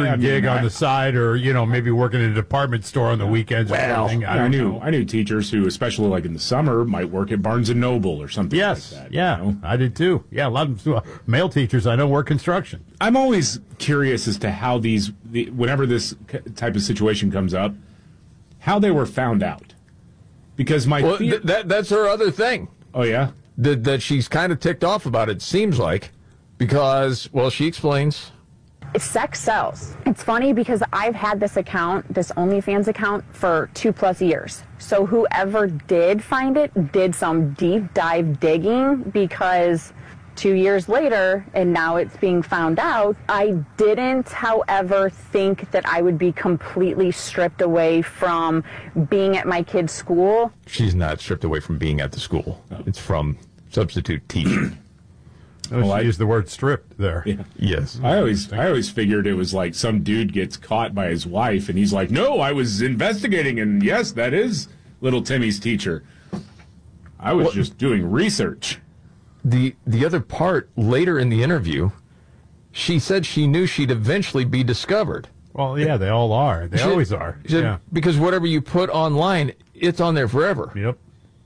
part-time gig on the side, or maybe working in a department store on the weekends. Well, or something. I knew teachers who, especially like in the summer, might work at Barnes and Noble or something. Yes, like that. yeah, I did too. Yeah, a lot of male teachers I know work construction. I'm always curious as to how whenever this type of situation comes up, how they were found out. Because that's her other thing. Oh yeah, that she's kind of ticked off about. It seems like because she explains. Sex sells. It's funny because I've had this OnlyFans account, for 2+ years. So whoever did find it did some deep dive digging, because 2 years later, and now it's being found out, I didn't, however, think that I would be completely stripped away from being at my kid's school. She's not stripped away from being at the school. It's from substitute teaching. I used the word stripped there. Yeah. Yes. I always figured it was like some dude gets caught by his wife, and he's like, no, I was investigating, and yes, that is little Timmy's teacher. I was just doing research. The other part, later in the interview, she said she knew she'd eventually be discovered. Well, yeah, they all are. They always are. She said, because whatever you put online, it's on there forever. Yep.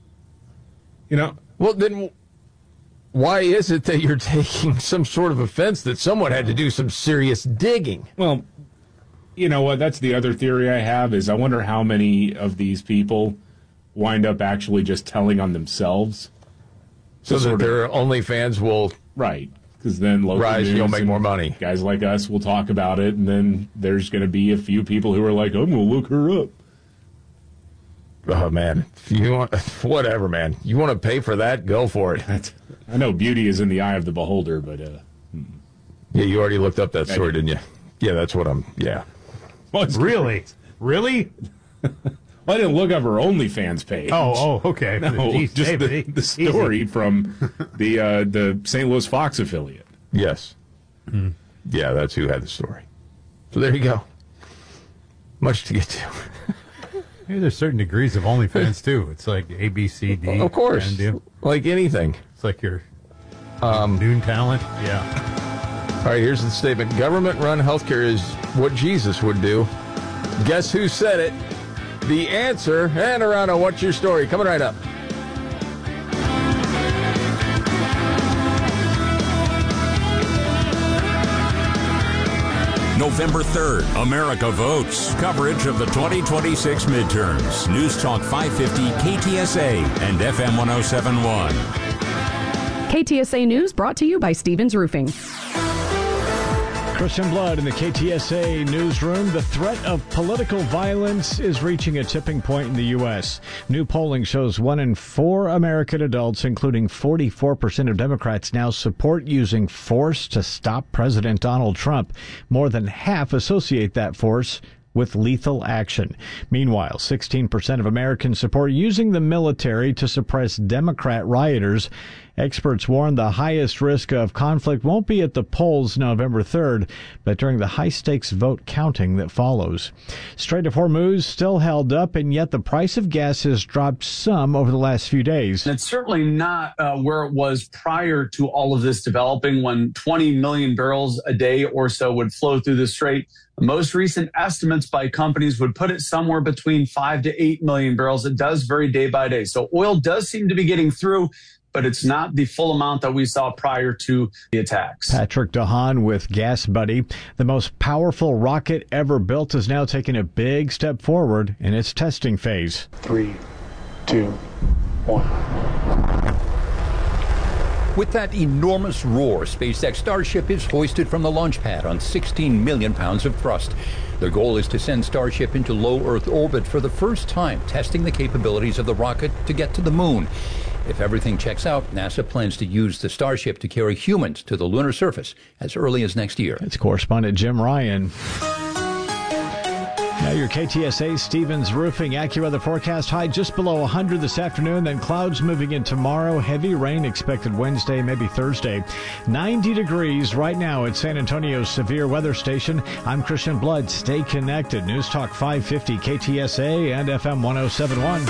Well, then why is it that you're taking some sort of offense that someone had to do some serious digging? Well, you know what? That's the other theory I have, is I wonder how many of these people wind up actually just telling on themselves. So that their OnlyFans will... Right. Because then local rise, news you'll make more money. Guys like us will talk about it, and then there's going to be a few people who are like, I'm going to look her up. Oh, man. If you want, whatever, man. You want to pay for that? Go for it. I know beauty is in the eye of the beholder, but... Yeah, you already looked up that story, didn't you? Yeah, that's what I'm... Yeah. Well, really? Really? Well, I didn't look up her OnlyFans page. Oh, okay. No, Jeez, just David, the story from the St. Louis Fox affiliate. Yes. Yeah, that's who had the story. So there you go. Much to get to. Maybe there's certain degrees of OnlyFans, too. It's like A, B, C, D. Of course. Like anything. It's like your noon talent. Yeah. All right, here's the statement. Government-run healthcare is what Jesus would do. Guess who said it? The answer. And around on What's Your Story? Coming right up. November 3rd, America votes. Coverage of the 2026 midterms. News Talk 550, KTSA, and FM 1071. KTSA News brought to you by Stevens Roofing. Christian Blood in the KTSA newsroom. The threat of political violence is reaching a tipping point in the U.S. New polling shows 1 in 4 American adults, including 44% of Democrats, now support using force to stop President Donald Trump. More than half associate that force with lethal action. Meanwhile, 16% of Americans support using the military to suppress Democrat rioters. Experts warn the highest risk of conflict won't be at the polls November 3rd, but during the high-stakes vote counting that follows. Strait of Hormuz still held up, and yet the price of gas has dropped some over the last few days. It's certainly not where it was prior to all of this developing, when 20 million barrels a day or so would flow through the strait. The most recent estimates by companies would put it somewhere between 5 to 8 million barrels. It does vary day by day. So oil does seem to be getting through, but it's not the full amount that we saw prior to the attacks. Patrick DeHaan with Gas Buddy. The most powerful rocket ever built is now taking a big step forward in its testing phase. 3, 2, 1. With that enormous roar, SpaceX Starship is hoisted from the launch pad on 16 million pounds of thrust. Their goal is to send Starship into low Earth orbit for the first time, testing the capabilities of the rocket to get to the moon. If everything checks out, NASA plans to use the Starship to carry humans to the lunar surface as early as next year. It's correspondent Jim Ryan. Now your KTSA Stevens Roofing AccuWeather forecast. High just below 100 this afternoon, then clouds moving in tomorrow. Heavy rain expected Wednesday, maybe Thursday. 90 degrees right now at San Antonio's Severe Weather Station. I'm Christian Blood. Stay connected. News Talk 550 KTSA and FM 1071.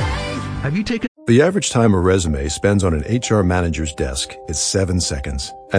Have you taken... The average time a resume spends on an HR manager's desk is 7 seconds.